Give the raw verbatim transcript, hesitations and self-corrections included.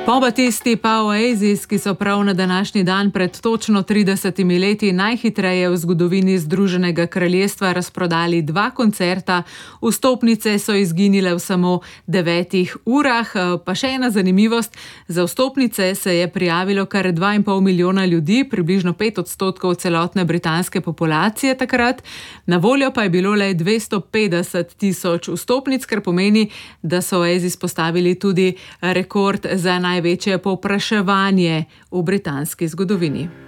Po Batisti pa Oasis, ki so prav na današnji dan pred točno tridesetimi leti najhitreje v zgodovini Združenega kraljestva razprodali dva koncerta, vstopnice so izginile v samo devetih urah. Pa še ena zanimivost, za vstopnice se je prijavilo kar dva in pol milijona ljudi, približno pet odstotkov celotne britanske populacije takrat. Na voljo pa je bilo le dvesto petdeset tisoč vstopnic, kar pomeni, da so Oasis postavili tudi rekord za največje povpraševanje v britanski zgodovini.